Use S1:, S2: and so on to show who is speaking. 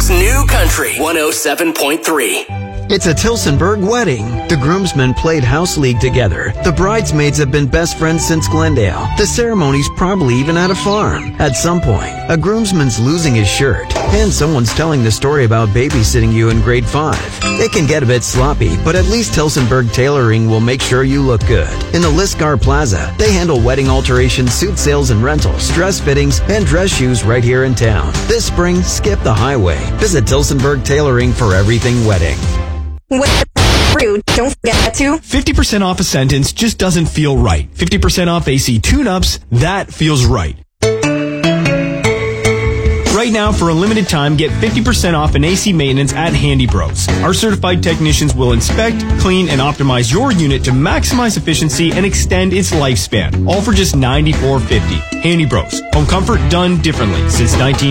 S1: Chicago's new country, 107.3.
S2: It's a Tilsonburg wedding. The groomsmen played house league together. The bridesmaids have been best friends since Glendale. The ceremony's probably even at a farm. At some point, a groomsman's losing his shirt, and someone's telling the story about babysitting you in grade 5. It can get a bit sloppy, but at least Tilsonburg Tailoring will make sure you look good. In the Liscar Plaza, they handle wedding alterations, suit sales and rentals, dress fittings, and dress shoes right here in town. This spring, skip the highway. Visit Tilsonburg Tailoring for everything wedding.
S3: Don't forget to
S4: 50% off a sentence just doesn't feel right. 50% off AC tune-ups, that feels right. Right now, for a limited time, get 50% off an AC maintenance at Handy Bros. Our certified technicians will inspect, clean, and optimize your unit to maximize efficiency and extend its lifespan. All for just $94.50. Handy Bros. Home comfort done differently since